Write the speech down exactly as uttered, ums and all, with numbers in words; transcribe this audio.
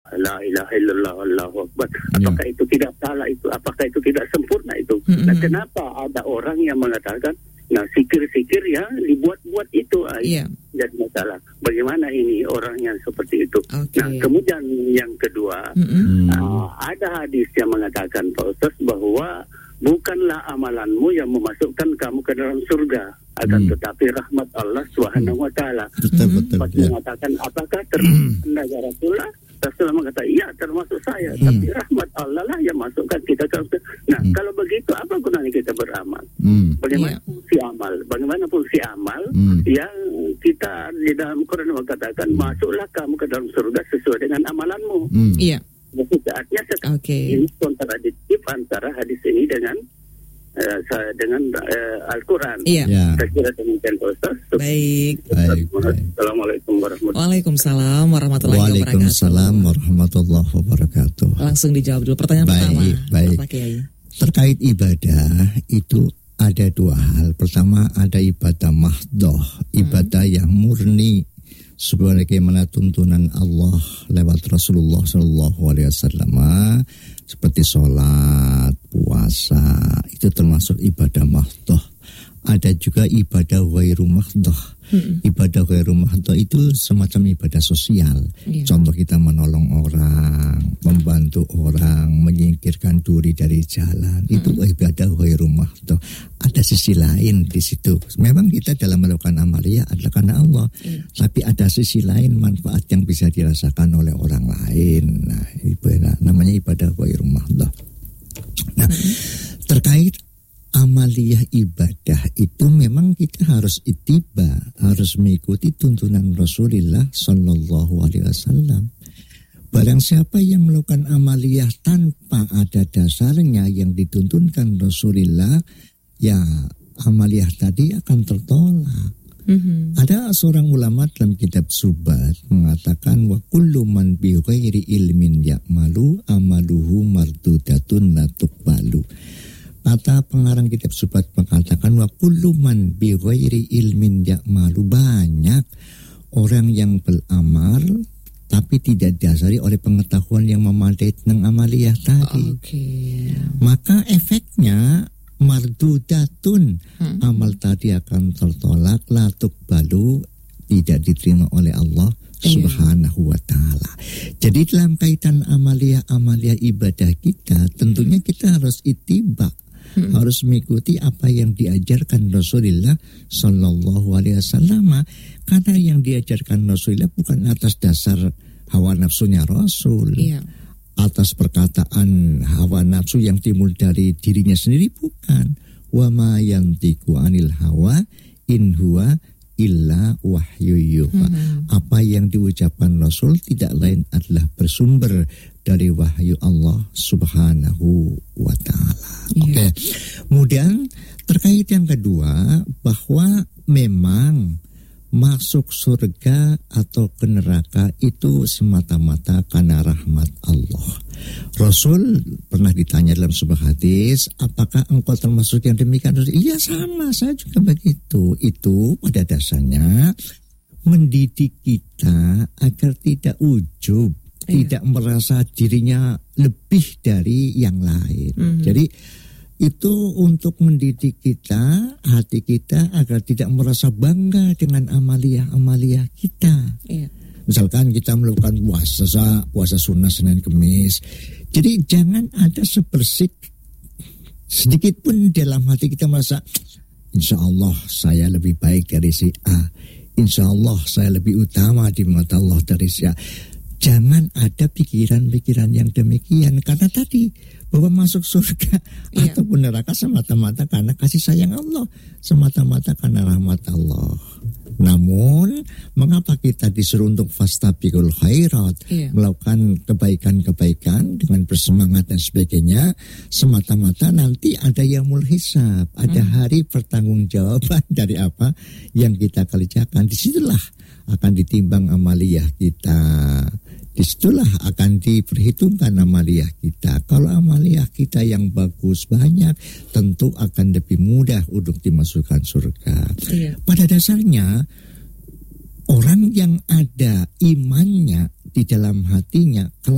la ilaha illallah Allahu akbar. Apakah ya. itu tidak salah itu? Apakah itu tidak sempurna itu? Mm-hmm. Nah, kenapa ada orang yang mengatakan, nah sikir-sikir ya dibuat-buat itu ah, yeah. jadi masalah. Bagaimana ini orang yang seperti itu? Okay. Nah, kemudian yang kedua, mm-hmm. uh, ada hadis yang mengatakan Pak Ustaz bahwa bukanlah amalanmu yang memasukkan kamu ke dalam surga, akan hmm. tetapi rahmat Allah Subhanahu wa taala. Betul betul. Pas mengatakan apakah termasuk ya Rasulullah? Rasulullah mengatakan iya termasuk saya, hmm. tapi rahmat Allah lah yang masukkan kita ke surga. Nah, hmm. kalau begitu apa gunanya kita beramal? Hmm. Bagaimana yeah. fungsi amal? Bagaimana fungsi amal hmm. yang kita di dalam Quran mengatakan masuklah kamu ke dalam surga sesuai dengan amalanmu. Hmm. Iya. Jadi saatnya sekarang okay. ini kontradiktif antara hadis ini dengan uh, dengan uh, Al-Quran. Iya. Yeah. Saya kira demikian Ustaz. Baik. Baik. Assalamualaikum warahmatullahi wabarakatuh. Waalaikumsalam warahmatullahi wabarakatuh. Waalaikumsalam warahmatullahi wabarakatuh. Langsung dijawab dulu pertanyaan baik, pertama. Baik. Pak Kiai. Terkait ibadah itu ada dua hal. Pertama ada ibadah mahdoh, ibadah hmm. yang murni sebagaimana tuntunan Allah lewat Rasulullah Shallallahu Alaihi Wasallam, seperti sholat, puasa, itu termasuk ibadah mahdoh. Ada juga ibadah ghairu mahdoh. Hmm. Ibadah ghairu mahdoh itu semacam ibadah sosial. Yeah. Contoh kita menolong orang, membantu orang, menyingkirkan duri dari jalan. Hmm. Itu ibadah ghairu mahdoh. Ada sisi lain di situ. Memang kita dalam melakukan amaliyah adalah karena Allah. Yeah. Tapi ada sisi lain manfaat yang bisa dirasakan oleh orang lain. Nah, ibadah, namanya ibadah ghairu mahdoh. Nah, hmm. terkait amaliyah ibadah itu memang kita harus ittiba, harus mengikuti tuntunan Rasulullah Sallallahu Alaihi Wasallam. Barang siapa yang melakukan amaliyah tanpa ada dasarnya yang dituntunkan Rasulullah, ya amaliyah tadi akan tertolak. Mm-hmm. Ada seorang ulama dalam kitab Subat mengatakan wa kullu man bi ghairi ilmin ya'malu amaluhu mardudatun la tuqbalu. Kata pengarang kitab Subat mengatakan wa kullu man bi ghairi ilmin ya'malu, banyak orang yang beramal tapi tidak didasari oleh pengetahuan yang memadai tentang amaliyah tadi. Okay. Maka efeknya mardudatun, hmm. amal tadi akan tertolak, la tuqbalu, tidak diterima oleh Allah Subhanahu wa ta'ala. Jadi dalam kaitan amaliyah-amaliyah ibadah kita, tentunya kita harus ittiba. Hmm. Harus mengikuti apa yang diajarkan Rasulullah Sallallahu Alaihi Wasallam, karena yang diajarkan Rasulullah bukan atas dasar hawa nafsunya Rasul, iya. atas perkataan hawa nafsu yang timbul dari dirinya sendiri, bukan. Wa ma yantiqu anil hawa in huwa illa wahyu yuha. Hmm. Apa yang diucapkan Rasul tidak lain adalah bersumber dari wahyu Allah Subhanahu wa ta'ala. Yeah. Oke. Okay. Kemudian terkait yang kedua, bahwa memang masuk surga atau ke neraka itu semata-mata karena rahmat Allah. Rasul pernah ditanya dalam sebuah hadis, apakah engkau termasuk yang demikian? Iya, sama, saya juga begitu. Itu pada dasarnya mendidik kita agar tidak ujub, iya. tidak merasa dirinya lebih dari yang lain. Mm-hmm. Jadi itu untuk mendidik kita, hati kita agar tidak merasa bangga dengan amaliyah-amaliyah kita. Iya. Misalkan kita melakukan puasa, puasa sunnah Senin Kemis. Jadi jangan ada sebersik sedikit pun dalam hati kita merasa, insya Allah saya lebih baik dari si A. Insya Allah saya lebih utama di mata Allah dari si A. Jangan ada pikiran-pikiran yang demikian. Karena tadi bahwa masuk surga iya. ataupun neraka semata-mata karena kasih sayang Allah, semata-mata karena rahmat Allah. Namun mengapa kita disuruh untuk fastabiqul khairat, iya. melakukan kebaikan-kebaikan dengan bersemangat dan sebagainya, semata-mata nanti ada yaumul hisab, ada hmm. hari pertanggungjawaban dari apa yang kita kerjakan. Disitulah akan ditimbang amaliyah kita. Disitulah akan diperhitungkan amaliyah kita. Kalau amaliyah kita yang bagus banyak, tentu akan lebih mudah untuk dimasukkan surga. Iya. Pada dasarnya, orang yang ada imannya di dalam hatinya,